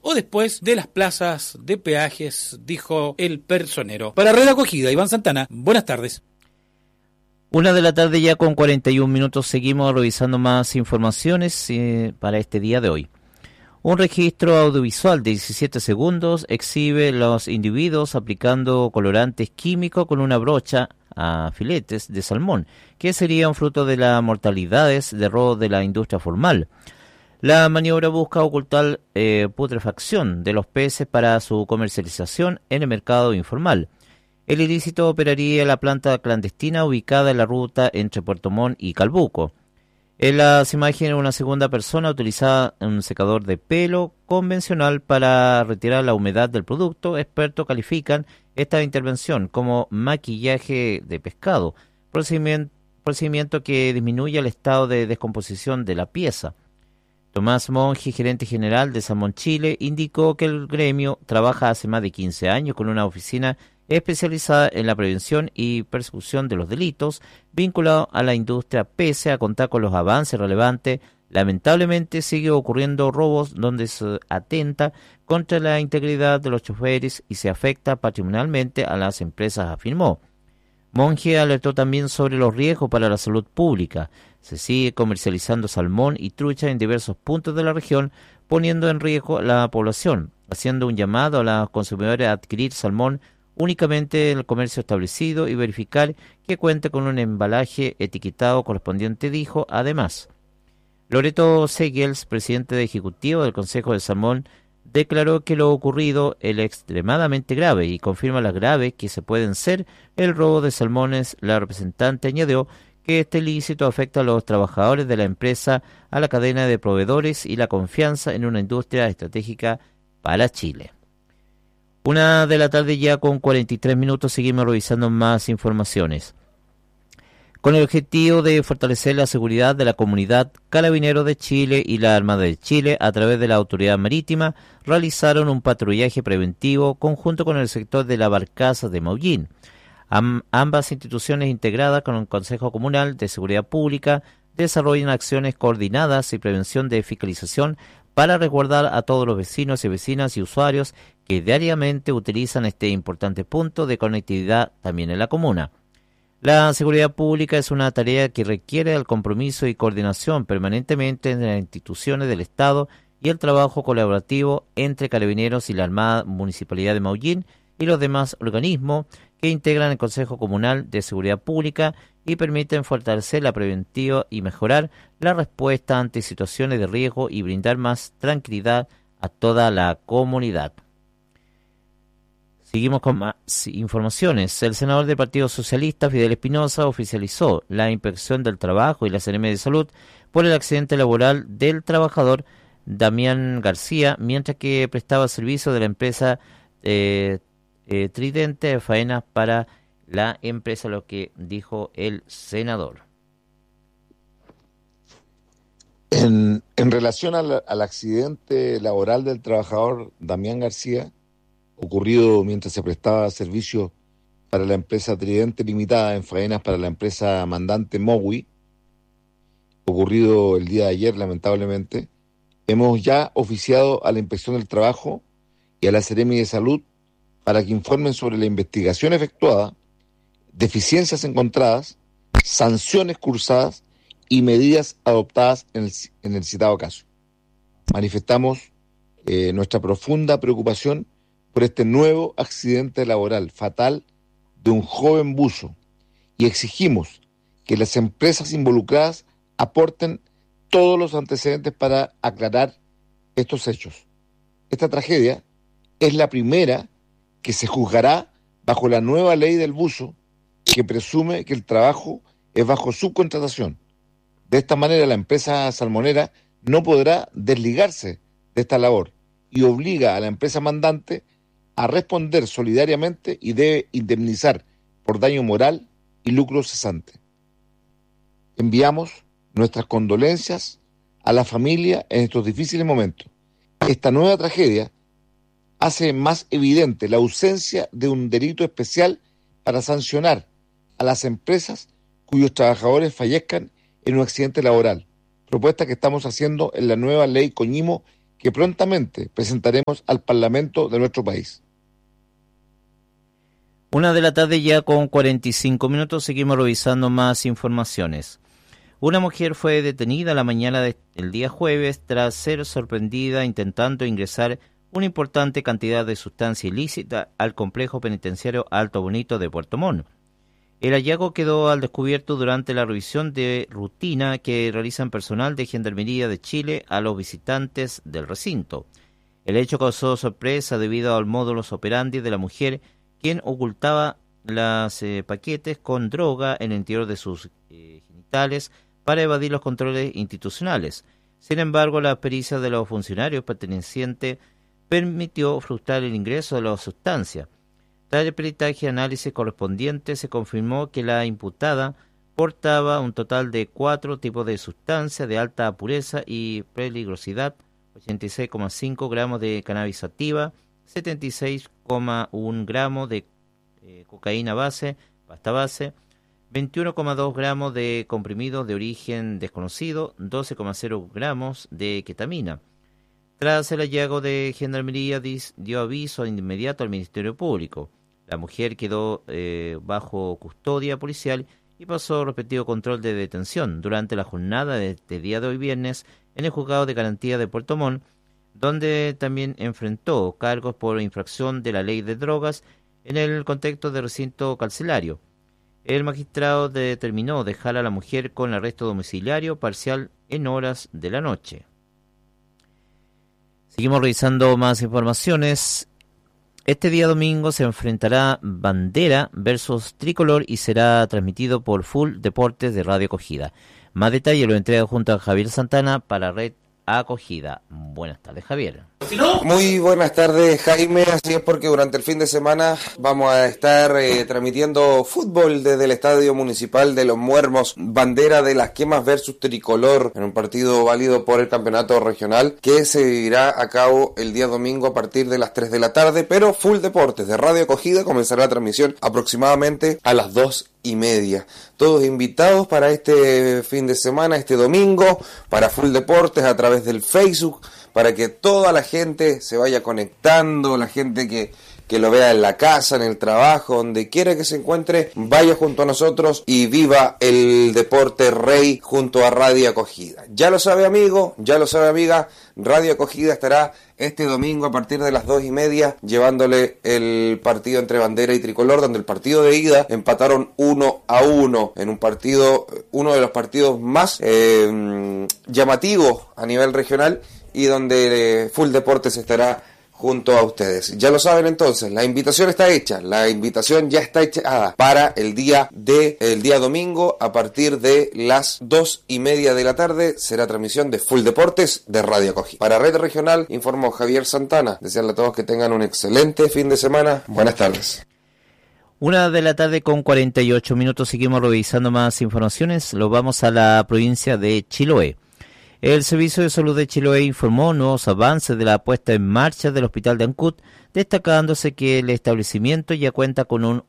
o después de las plazas de peajes, dijo el personero. Para Red Acogida, Iván Santana, buenas tardes. 1:00 ya con 41 minutos, seguimos revisando más informaciones para este día de hoy. Un registro audiovisual de 17 segundos exhibe los individuos aplicando colorantes químicos con una brocha a filetes de salmón, que sería un fruto de las mortalidades de robo de la industria formal. La maniobra busca ocultar putrefacción de los peces para su comercialización en el mercado informal. El ilícito operaría en la planta clandestina ubicada en la ruta entre Puerto Montt y Calbuco. En las imágenes, una segunda persona utilizaba un secador de pelo convencional para retirar la humedad del producto. Expertos califican esta intervención como maquillaje de pescado, procedimiento que disminuye el estado de descomposición de la pieza. Tomás Monge, gerente general de Salmón Chile, indicó que el gremio trabaja hace más de 15 años con una oficina especializada en la prevención y persecución de los delitos vinculados a la industria. Pese a contar con los avances relevantes, lamentablemente sigue ocurriendo robos donde se atenta contra la integridad de los choferes y se afecta patrimonialmente a las empresas, afirmó. Monge alertó también sobre los riesgos para la salud pública. Se sigue comercializando salmón y trucha en diversos puntos de la región, poniendo en riesgo a la población, haciendo un llamado a los consumidores a adquirir salmón únicamente en el comercio establecido y verificar que cuente con un embalaje etiquetado correspondiente, dijo. Además, Loreto Segels, presidente ejecutivo del Consejo de Salmón, declaró que lo ocurrido es extremadamente grave y confirma las graves que se pueden ser el robo de salmones. La representante añadió que este ilícito afecta a los trabajadores de la empresa, a la cadena de proveedores y la confianza en una industria estratégica para Chile. 1:00 ya con 43 minutos, seguimos revisando más informaciones. Con el objetivo de fortalecer la seguridad de la comunidad, Carabineros de Chile y la Armada de Chile, a través de la Autoridad Marítima, realizaron un patrullaje preventivo conjunto con el sector de la barcaza de Maullín. Ambas instituciones, integradas con el Consejo Comunal de Seguridad Pública, desarrollan acciones coordinadas y prevención de fiscalización para resguardar a todos los vecinos y vecinas y usuarios que diariamente utilizan este importante punto de conectividad también en la comuna. La seguridad pública es una tarea que requiere el compromiso y coordinación permanentemente entre las instituciones del Estado y el trabajo colaborativo entre Carabineros y la Armada, Municipalidad de Maullín y los demás organismos que integran el Consejo Comunal de Seguridad Pública y permiten fortalecer la preventiva y mejorar la respuesta ante situaciones de riesgo y brindar más tranquilidad a toda la comunidad. Seguimos con más informaciones. El senador del Partido Socialista, Fidel Espinosa, oficializó la inspección del trabajo y la Seremi de Salud por el accidente laboral del trabajador Damián García, mientras que prestaba servicio de la empresa Tridente de faenas para la empresa, lo que dijo el senador. En relación al accidente laboral del trabajador Damián García, ocurrido mientras se prestaba servicio para la empresa Tridente Limitada en faenas para la empresa mandante Mowi, ocurrido el día de ayer, lamentablemente, hemos ya oficiado a la Inspección del Trabajo y a la Seremi de Salud para que informen sobre la investigación efectuada, deficiencias encontradas, sanciones cursadas y medidas adoptadas en el citado caso. Manifestamos nuestra profunda preocupación por este nuevo accidente laboral fatal de un joven buzo y exigimos que las empresas involucradas aporten todos los antecedentes para aclarar estos hechos. Esta tragedia es la primera que se juzgará bajo la nueva ley del buzo, que presume que el trabajo es bajo subcontratación. De esta manera, la empresa salmonera no podrá desligarse de esta labor y obliga a la empresa mandante a responder solidariamente y debe indemnizar por daño moral y lucro cesante. Enviamos nuestras condolencias a la familia en estos difíciles momentos. Esta nueva tragedia hace más evidente la ausencia de un delito especial para sancionar a las empresas cuyos trabajadores fallezcan en un accidente laboral, propuesta que estamos haciendo en la nueva ley Coñimo, que prontamente presentaremos al Parlamento de nuestro país. 1:00 p.m. ya con 45 minutos, seguimos revisando más informaciones. Una mujer fue detenida la mañana del día jueves tras ser sorprendida intentando ingresar una importante cantidad de sustancia ilícita al complejo penitenciario Alto Bonito de Puerto Montt. El hallazgo quedó al descubierto durante la revisión de rutina que realizan personal de Gendarmería de Chile a los visitantes del recinto. El hecho causó sorpresa debido al modus operandi de la mujer, quien ocultaba los paquetes con droga en el interior de sus genitales para evadir los controles institucionales. Sin embargo, la pericia de los funcionarios pertenecientes permitió frustrar el ingreso de la sustancia. Tras el peritaje y análisis correspondiente, se confirmó que la imputada portaba un total de 4 tipos de sustancias de alta pureza y peligrosidad: 86,5 gramos de cannabis sativa, 76,1 gramos de cocaína base, pasta base, 21,2 gramos de comprimidos de origen desconocido, 12,0 gramos de ketamina. Tras el hallazgo de Gendarmería dio aviso de inmediato al Ministerio Público. La mujer quedó bajo custodia policial y pasó repetido control de detención durante la jornada de este día de hoy viernes en el Juzgado de Garantía de Puerto Montt, donde también enfrentó cargos por infracción de la ley de drogas en el contexto de recinto carcelario. El magistrado determinó dejar a la mujer con arresto domiciliario parcial en horas de la noche. Seguimos revisando más informaciones. Este día domingo se enfrentará Bandera versus Tricolor y será transmitido por Full Deportes de Radio Acogida. Más detalle lo entrega junto a Javier Santana para Red Acogida. Buenas tardes, Javier. Muy buenas tardes, Jaime. Así es, porque durante el fin de semana vamos a estar transmitiendo fútbol desde el Estadio Municipal de Los Muermos, Bandera de las Quemas versus Tricolor, en un partido válido por el campeonato regional que se vivirá a cabo el día domingo a partir de las 3 de la tarde, pero Full Deportes de Radio Acogida comenzará la transmisión aproximadamente a las 2:30. Todos invitados para este fin de semana, este domingo, para Full Deportes a través del Facebook, para que toda la gente se vaya conectando, la gente que lo vea en la casa, en el trabajo, donde quiera que se encuentre, vaya junto a nosotros y viva el deporte rey junto a Radio Acogida. Ya lo sabe, amigo, ya lo sabe, amiga, Radio Acogida estará este domingo a partir de las 2:30 llevándole el partido entre Bandera y Tricolor, donde el partido de ida empataron 1-1 en un partido, uno de los partidos más llamativos a nivel regional, y donde Full Deportes estará junto a ustedes. Ya lo saben, entonces, la invitación está hecha, la invitación ya está hecha para el día domingo a partir de las 2:30 de la tarde. Será transmisión de Full Deportes de Radio Acogida. Para Red Regional informó Javier Santana. Desearle a todos que tengan un excelente fin de semana. Buenas tardes. 1:00 p.m. con 48 minutos. Seguimos revisando más informaciones. Lo vamos a la provincia de Chiloé. El Servicio de Salud de Chiloé informó nuevos avances de la puesta en marcha del Hospital de Ancud, destacándose que el establecimiento ya cuenta con un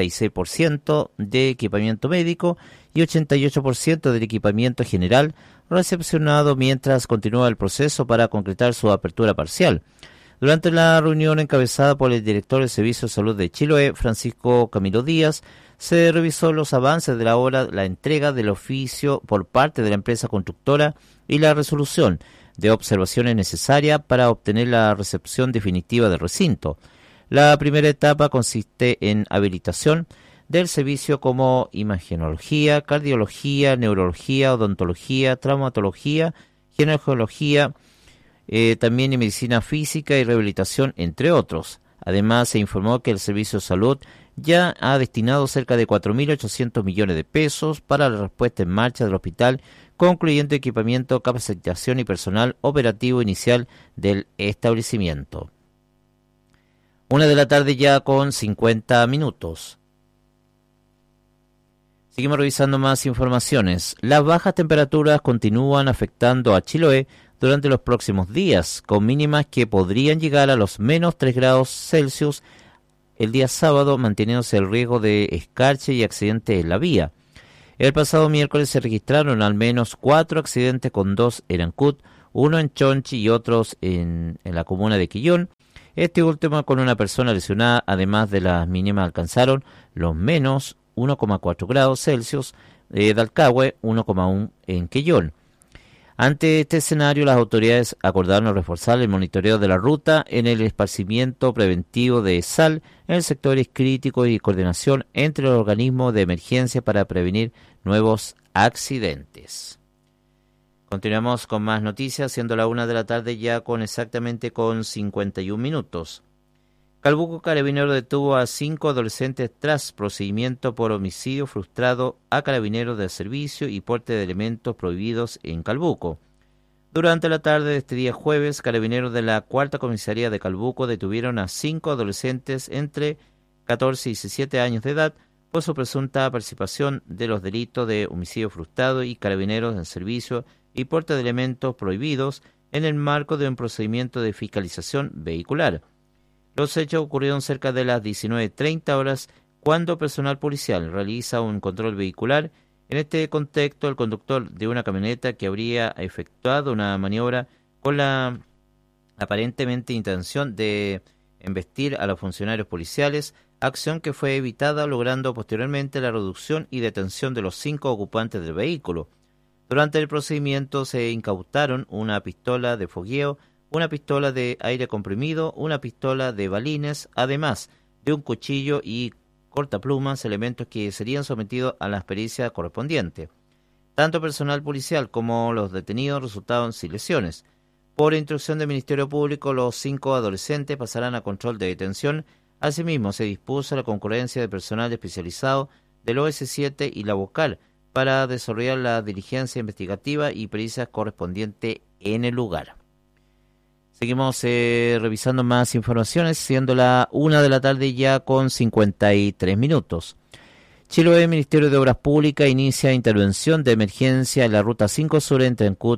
86% de equipamiento médico y 88% del equipamiento general recepcionado, mientras continúa el proceso para concretar su apertura parcial. Durante la reunión encabezada por el director del Servicio de Salud de Chiloé, Francisco Camilo Díaz, se revisó los avances de la obra, la entrega del oficio por parte de la empresa constructora y la resolución de observaciones necesarias para obtener la recepción definitiva del recinto. La primera etapa consiste en habilitación del servicio como imagenología, cardiología, neurología, odontología, traumatología, ginecología, también en medicina física y rehabilitación, entre otros. Además, se informó que el Servicio de Salud ya ha destinado cerca de 4.800 millones de pesos para la respuesta en marcha del hospital, concluyendo equipamiento, capacitación y personal operativo inicial del establecimiento. 1:00 p.m. ya con 50 minutos. Seguimos revisando más informaciones. Las bajas temperaturas continúan afectando a Chiloé durante los próximos días, con mínimas que podrían llegar a los menos 3 grados Celsius el día sábado, manteniéndose el riesgo de escarche y accidentes en la vía. El pasado miércoles se registraron al menos 4 accidentes, con 2 en Ancud, uno en Chonchi y otros en la comuna de Quillón. Este último con una persona lesionada, además de las mínimas alcanzaron los menos 1,4 grados Celsius, Dalcahue 1,1 en Quillón. Ante este escenario, las autoridades acordaron reforzar el monitoreo de la ruta en el esparcimiento preventivo de sal en sectores críticos y coordinación entre los organismos de emergencia para prevenir nuevos accidentes. Continuamos con más noticias, siendo la 1 de la tarde ya con 51 minutos. Calbuco Carabinero detuvo a 5 adolescentes tras procedimiento por homicidio frustrado a carabineros de servicio y porte de elementos prohibidos en Calbuco. Durante la tarde de este día jueves, carabineros de la 4ª Comisaría de Calbuco detuvieron a 5 adolescentes entre 14 y 17 años de edad por su presunta participación de los delitos de homicidio frustrado y carabineros de servicio y porte de elementos prohibidos en el marco de un procedimiento de fiscalización vehicular. Los hechos ocurrieron cerca de las 19:30 horas cuando personal policial realiza un control vehicular. En este contexto, el conductor de una camioneta que habría efectuado una maniobra con la aparentemente intención de embestir a los funcionarios policiales, acción que fue evitada logrando posteriormente la reducción y detención de los 5 ocupantes del vehículo. Durante el procedimiento se incautaron una pistola de fogueo, una pistola de aire comprimido, una pistola de balines, además de un cuchillo y cortaplumas, elementos que serían sometidos a las pericias correspondientes. Tanto personal policial como los detenidos resultaron sin lesiones. Por instrucción del Ministerio Público, los 5 adolescentes pasarán a control de detención. Asimismo, se dispuso la concurrencia de personal especializado del OS7 y la Vocal para desarrollar la diligencia investigativa y pericias correspondientes en el lugar. Seguimos revisando más informaciones, siendo la 1 de la tarde ya con 53 minutos. Chiloé, Ministerio de Obras Públicas, inicia intervención de emergencia en la Ruta 5 Sur entre Ancud.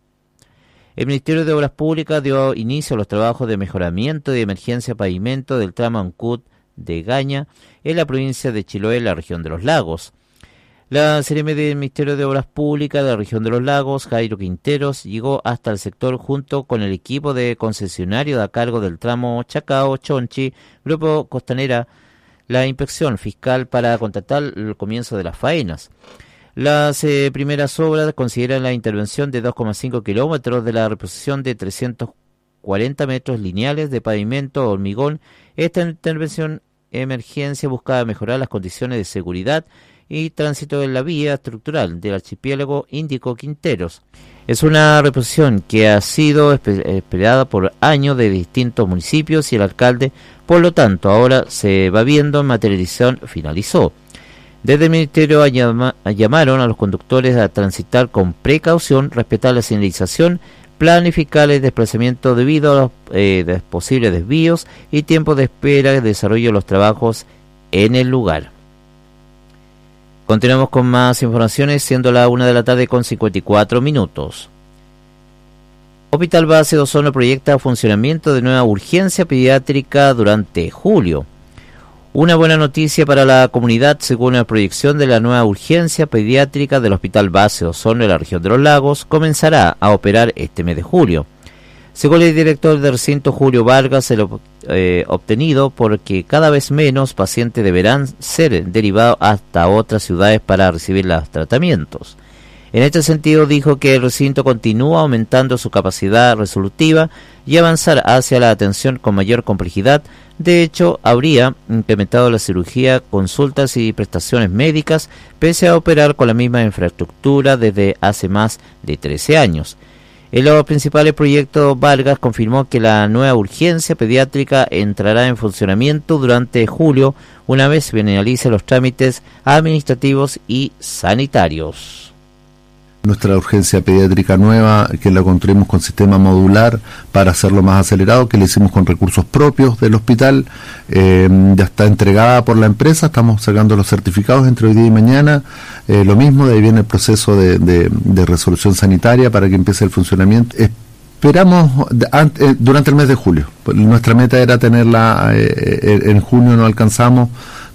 El Ministerio de Obras Públicas dio inicio a los trabajos de mejoramiento de emergencia pavimento del tramo Ancud de Gaña en la provincia de Chiloé, en la región de los Lagos. La CRM del Ministerio de Obras Públicas de la región de los Lagos, Jairo Quinteros, llegó hasta el sector junto con el equipo de concesionario a cargo del tramo Chacao-Chonchi, Grupo Costanera, la inspección fiscal para contratar el comienzo de las faenas. Las primeras obras consideran la intervención de 2,5 kilómetros de la reposición de 340 metros lineales de pavimento hormigón. Esta intervención emergencia buscaba mejorar las condiciones de seguridad y tránsito en la vía estructural del archipiélago, indicó Quinteros. Es una reposición que ha sido esperada por años de distintos municipios y el alcalde, por lo tanto, ahora se va viendo materialización, finalizó. Desde el Ministerio llamaron a los conductores a transitar con precaución, respetar la señalización, planificar el desplazamiento debido a los posibles desvíos y tiempo de espera de desarrollo de los trabajos en el lugar. Continuamos con más informaciones, siendo la 1 de la tarde con 54 minutos. Hospital Base de Osorno proyecta funcionamiento de nueva urgencia pediátrica durante julio. Una buena noticia para la comunidad, según la proyección de la nueva urgencia pediátrica del Hospital Base de Osorno de la región de los Lagos, comenzará a operar este mes de julio. Según el director del recinto Julio Vargas, el obtenido porque cada vez menos pacientes deberán ser derivados hasta otras ciudades para recibir los tratamientos. En este sentido, dijo que el recinto continúa aumentando su capacidad resolutiva y avanzar hacia la atención con mayor complejidad. De hecho, habría implementado la cirugía, consultas y prestaciones médicas, pese a operar con la misma infraestructura desde hace más de 13 años. En los principales proyectos, Vargas confirmó que la nueva urgencia pediátrica entrará en funcionamiento durante julio, una vez finalice los trámites administrativos y sanitarios. Nuestra urgencia pediátrica nueva, que la construimos con sistema modular para hacerlo más acelerado, que le hicimos con recursos propios del hospital, ya está entregada por la empresa, estamos sacando los certificados entre hoy día y mañana, lo mismo, de ahí viene el proceso de resolución sanitaria para que empiece el funcionamiento. Esperamos durante el mes de julio, nuestra meta era tenerla, en junio no alcanzamos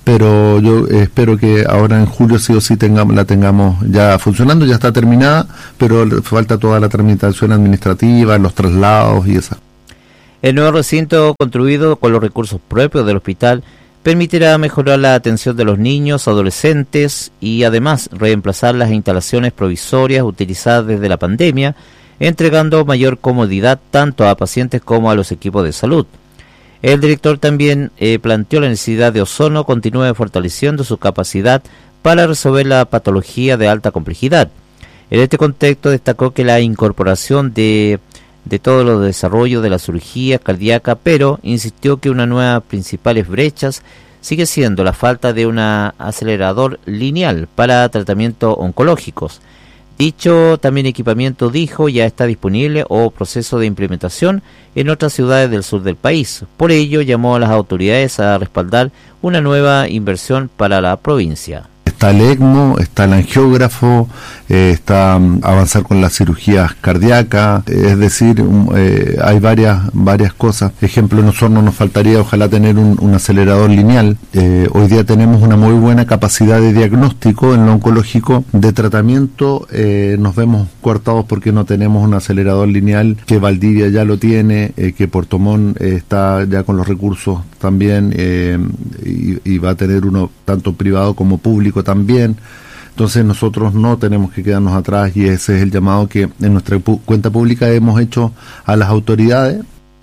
pero yo espero que ahora en julio sí o sí la tengamos ya funcionando. Ya está terminada, pero falta toda la tramitación administrativa, los traslados y esa. El nuevo recinto, construido con los recursos propios del hospital, permitirá mejorar la atención de los niños, adolescentes y además reemplazar las instalaciones provisorias utilizadas desde la pandemia, entregando mayor comodidad tanto a pacientes como a los equipos de salud. El director también planteó la necesidad de Osorno continúe fortaleciendo su capacidad para resolver la patología de alta complejidad. En este contexto destacó que la incorporación de todos los desarrollos de la cirugía cardíaca, pero insistió que una de las principales brechas sigue siendo la falta de un acelerador lineal para tratamientos oncológicos. Dicho también equipamiento, dijo, ya está disponible o proceso de implementación en otras ciudades del sur del país. Por ello, llamó a las autoridades a respaldar una nueva inversión para la provincia. Está el ECMO, está el angiógrafo, está avanzar con las cirugías cardíacas, es decir, hay varias cosas. Ejemplo, en Osorno nos faltaría ojalá tener un acelerador lineal. Hoy día tenemos una muy buena capacidad de diagnóstico en lo oncológico. De tratamiento nos vemos coartados porque no tenemos un acelerador lineal, que Valdivia ya lo tiene, que Puerto Montt está ya con los recursos también, y va a tener uno tanto privado como público también. Entonces nosotros no tenemos que quedarnos atrás, y ese es el llamado que en nuestra cuenta pública hemos hecho a las autoridades.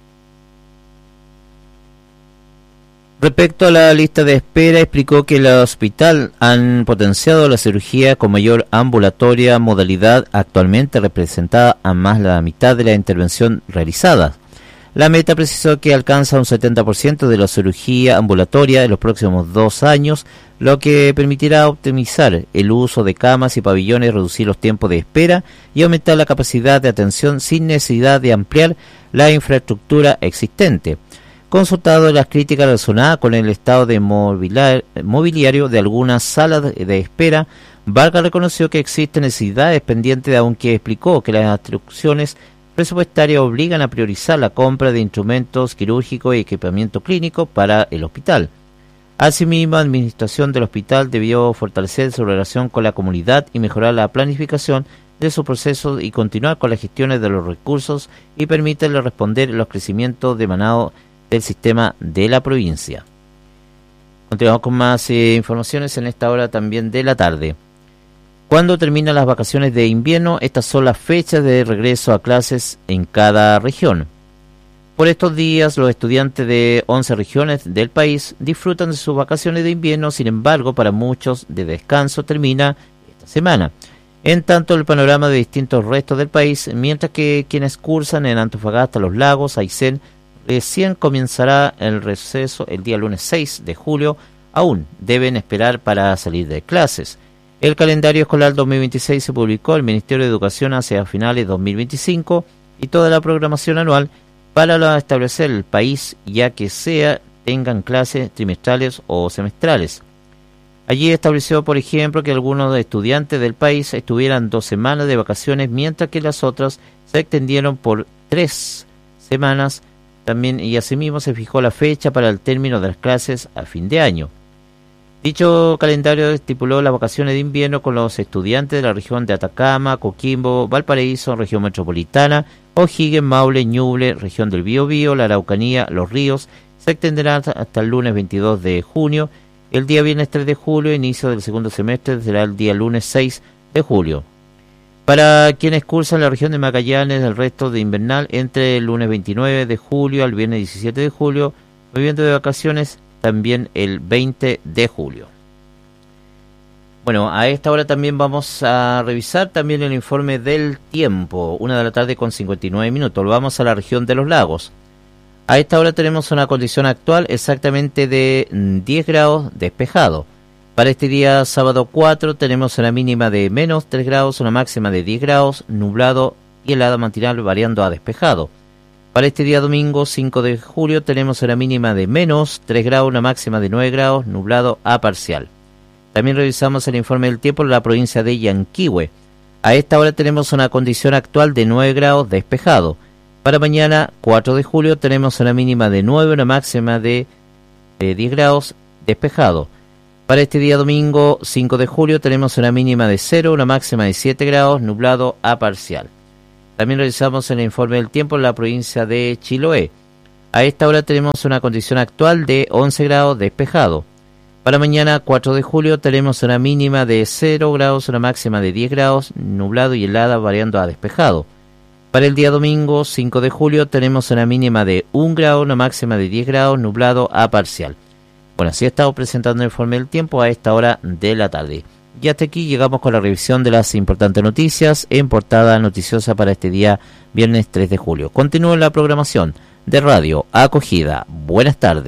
Respecto a la lista de espera, explicó que el hospital han potenciado la cirugía con mayor ambulatoria modalidad, actualmente representada a más de la mitad de la intervención realizada. La meta precisó que alcanza un 70% de la cirugía ambulatoria en los próximos 2 años, lo que permitirá optimizar el uso de camas y pabellones, reducir los tiempos de espera y aumentar la capacidad de atención sin necesidad de ampliar la infraestructura existente. Consultado las críticas relacionadas con el estado de mobiliario de algunas salas de espera, Vargas reconoció que existen necesidades pendientes, aunque explicó que las instrucciones presupuestarias obligan a priorizar la compra de instrumentos quirúrgicos y equipamiento clínico para el hospital. Asimismo, la administración del hospital debió fortalecer su relación con la comunidad y mejorar la planificación de su proceso y continuar con las gestiones de los recursos y permitirle responder a los crecimientos demanados del sistema de la provincia. Continuamos con más informaciones en esta hora también de la tarde. Cuando terminan las vacaciones de invierno, estas son las fechas de regreso a clases en cada región. Por estos días, los estudiantes de 11 regiones del país disfrutan de sus vacaciones de invierno. Sin embargo, para muchos de descanso termina esta semana. En tanto, el panorama de distintos restos del país, mientras que quienes cursan en Antofagasta, Los Lagos, Aysén, recién comenzará el receso el día lunes 6 de julio, aún deben esperar para salir de clases. El calendario escolar 2026 se publicó el Ministerio de Educación hacia finales de 2025 y toda la programación anual para establecer el país, ya que tengan clases trimestrales o semestrales. Allí estableció, por ejemplo, que algunos estudiantes del país estuvieran 2 semanas de vacaciones, mientras que las otras se extendieron por 3 semanas también, y asimismo se fijó la fecha para el término de las clases a fin de año. Dicho calendario estipuló las vacaciones de invierno con los estudiantes de la región de Atacama, Coquimbo, Valparaíso, región metropolitana, O'Higgins, Maule, Ñuble, región del Biobío, la Araucanía, Los Ríos. Se extenderá hasta el lunes 22 de junio. El día viernes 3 de julio, inicio del segundo semestre, será el día lunes 6 de julio. Para quienes cursan la región de Magallanes, el resto de invernal entre el lunes 29 de julio al viernes 17 de julio, volviendo de vacaciones también el 20 de julio. Bueno, a esta hora también vamos a revisar también el informe del tiempo, 1:59 p.m. Vamos a la región de Los Lagos. A esta hora tenemos una condición actual exactamente de 10 grados despejado. Para este día sábado 4 tenemos una mínima de menos 3 grados, una máxima de 10 grados, nublado y helada matinal variando a despejado. Para este día domingo 5 de julio tenemos una mínima de menos 3 grados, una máxima de 9 grados, nublado a parcial. También revisamos el informe del tiempo en la provincia de Yanquihue. A esta hora tenemos una condición actual de 9 grados despejado. Para mañana 4 de julio tenemos una mínima de 9, una máxima de 10 grados despejado. Para este día domingo 5 de julio tenemos una mínima de 0, una máxima de 7 grados, nublado a parcial. También realizamos el informe del tiempo en la provincia de Chiloé. A esta hora tenemos una condición actual de 11 grados despejado. Para mañana 4 de julio tenemos una mínima de 0 grados, una máxima de 10 grados, nublado y helada variando a despejado. Para el día domingo 5 de julio tenemos una mínima de 1 grado, una máxima de 10 grados, nublado a parcial. Bueno, así estamos presentando el informe del tiempo a esta hora de la tarde. Y hasta aquí llegamos con la revisión de las importantes noticias en portada noticiosa para este día, viernes 3 de julio. Continúa la programación de Radio Acogida. Buenas tardes.